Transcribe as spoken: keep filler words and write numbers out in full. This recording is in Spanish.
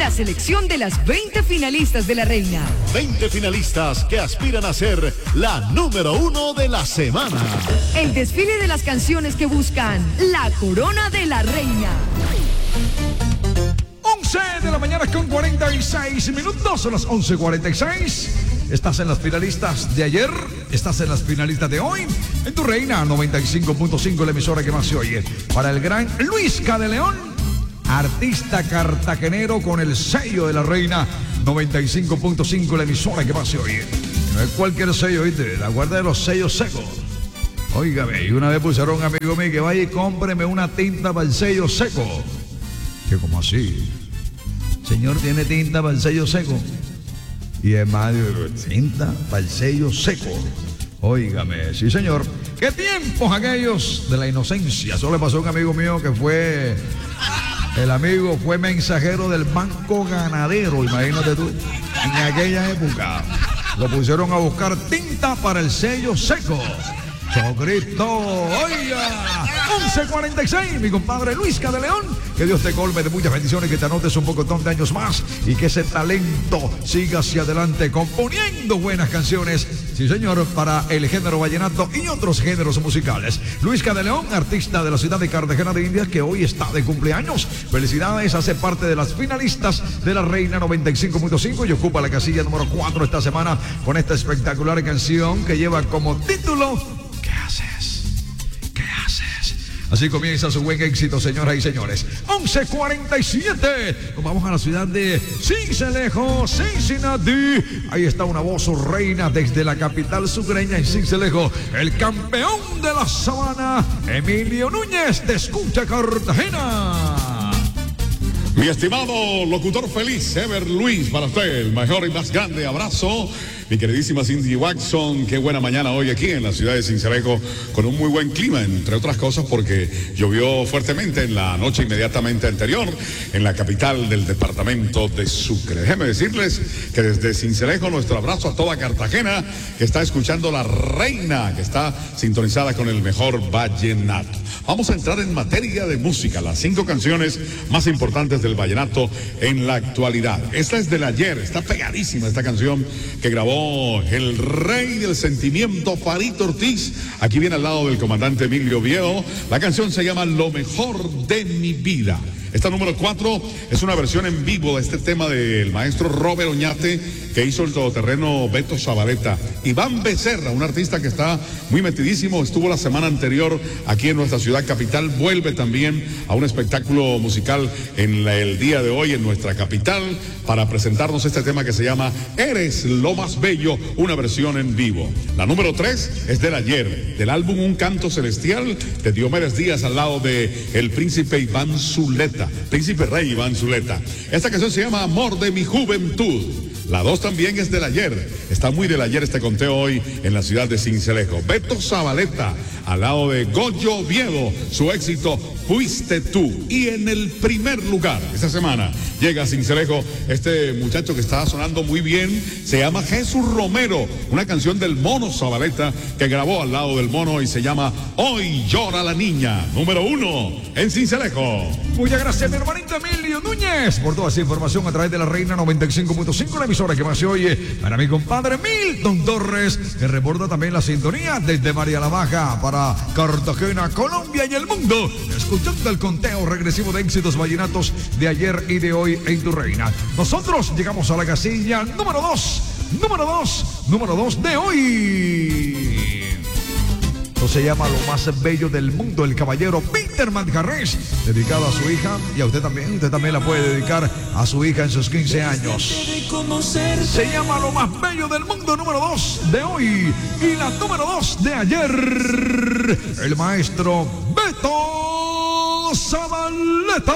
la selección de las veinte finalistas de la Reina. veinte finalistas que aspiran a ser la número uno de la semana. El desfile de las canciones que buscan la corona de la Reina. once de la mañana con cuarenta y seis minutos, son las once cuarenta y seis. Estás en las finalistas de ayer, estás en las finalistas de hoy, en tu Reina noventa y cinco punto cinco, la emisora que más se oye. Para el gran Luisca de León, artista cartagenero con el sello de la Reina noventa y cinco punto cinco, la emisora que más se oye. No es cualquier sello, ¿viste? La guarda de los sellos secos. Óigame, y una vez pusieron un amigo mío que vaya y cómpreme una tinta para el sello seco. Que como así, señor, tiene tinta para el sello seco. Y es más, tinta para el sello seco. Óigame, sí señor. ¿Qué tiempos aquellos de la inocencia? Eso le pasó a un amigo mío que fue... El amigo fue mensajero del Banco Ganadero, imagínate tú. En aquella época lo pusieron a buscar tinta para el sello seco. ¡Socristo! ¡Oiga! once cuarenta y seis, mi compadre Luisca de León. Que Dios te colme de muchas bendiciones, que te anotes un pocotón de años más y que ese talento siga hacia adelante componiendo buenas canciones. Sí, señor, para el género vallenato y otros géneros musicales. Luisca de León, artista de la ciudad de Cartagena de Indias, que hoy está de cumpleaños. Felicidades, hace parte de las finalistas de la Reina noventa y cinco punto cinco y ocupa la casilla número cuatro esta semana con esta espectacular canción que lleva como título... Así comienza su buen éxito, señoras y señores. once cuarenta y siete. Nos vamos a la ciudad de Sincelejo, Cincinnati. Ahí está una voz reina desde la capital sucreña en Sincelejo. El campeón de la sabana, Emilio Núñez, de Escucha Cartagena. Mi estimado locutor feliz, Ever Luis, para usted, el mejor y más grande abrazo. Mi queridísima Cindy Watson, qué buena mañana hoy aquí en la ciudad de Sincelejo, con un muy buen clima, entre otras cosas porque llovió fuertemente en la noche inmediatamente anterior en la capital del departamento de Sucre. Déjenme decirles que desde Sincelejo nuestro abrazo a toda Cartagena, que está escuchando la Reina, que está sintonizada con el mejor vallenato. Vamos a entrar en materia de música, las cinco canciones más importantes del vallenato en la actualidad. Esta es del ayer, está pegadísima esta canción que grabó el rey del sentimiento, Farito Ortiz. Aquí viene al lado del comandante Emilio Oviedo. La canción se llama Lo Mejor de Mi Vida. Esta número cuatro es una versión en vivo de este tema del maestro Robert Oñate, que hizo el todoterreno Beto Zabaleta. Iván Becerra, un artista que está muy metidísimo, estuvo la semana anterior aquí en nuestra ciudad capital, vuelve también a un espectáculo musical en la, el día de hoy en nuestra capital para presentarnos este tema que se llama Eres lo más bello, una versión en vivo. La número tres es del ayer, del álbum Un Canto Celestial de Diomedes Díaz al lado de el príncipe Iván Zuleta, príncipe rey Iván Zuleta. Esta canción se llama Amor de mi Juventud. La dos también es del ayer. Está muy del ayer este conteo hoy en la ciudad de Sincelejo. Beto Zabaleta al lado de Goyo Oviedo, su éxito Fuiste Tú. Y en el primer lugar esta semana llega a Sincelejo este muchacho que está sonando muy bien, se llama Jesús Romero, una canción del Mono Zabaleta que grabó al lado del Mono y se llama Hoy Llora la Niña, número uno en Sincelejo. Muchas gracias, mi hermanito Emilio Núñez, por toda esa información a través de la Reina noventa y cinco punto cinco, la emisora que más se oye. Para mi compadre Milton Torres, que reporta también la sintonía desde María la Baja para Cartagena, Colombia y el mundo, escuchando el conteo regresivo de éxitos vallenatos de ayer y de hoy en tu Reina. Nosotros llegamos a la casilla número dos, número dos, número dos de hoy. Esto se llama Lo Más Bello del Mundo, el caballero Peter Manjarres, dedicado a su hija, y a usted también, usted también la puede dedicar a su hija en sus quince años. Se llama Lo Más Bello del Mundo, número dos de hoy, y la número dos de ayer, el maestro Beto Zabaleta.